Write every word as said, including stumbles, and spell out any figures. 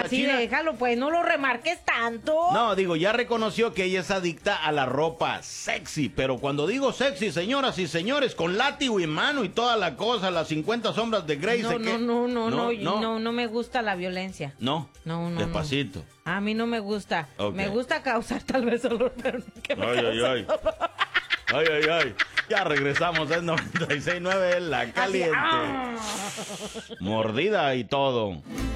Así China... déjalo, pues, no lo remarques tanto. No, digo, ya reconoció que ella es adicta a la ropa sexy, pero cuando digo sexy, señoras y señores, con látigo y mano y toda la cosa, las cincuenta sombras de Grey. No, no, que... no, no, no, no, no, no me gusta la violencia. No, no, no, despacito. No. A mí no me gusta. Okay. Me gusta causar tal vez dolor, pero no que me ay, ay, ay. Ay, ay, ay. Ya regresamos, es noventa y seis punto nueve La Caliente. Ah. Mordida y todo.